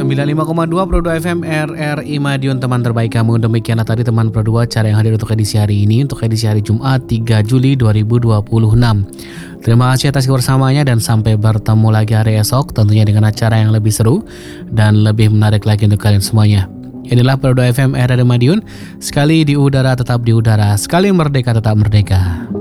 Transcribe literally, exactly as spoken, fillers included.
sembilan puluh lima koma dua Pro dua F M R R I Madiun, teman terbaik kamu. Demikianlah tadi teman Pro dua cara yang hadir untuk edisi hari ini, untuk edisi hari Jumat tiga Juli dua ribu dua puluh enam. Terima kasih atas kebersamaannya dan sampai bertemu lagi hari esok, tentunya dengan acara yang lebih seru dan lebih menarik lagi untuk kalian semuanya. Inilah Pro dua F M R R I Madiun, sekali di udara tetap di udara, sekali merdeka tetap merdeka.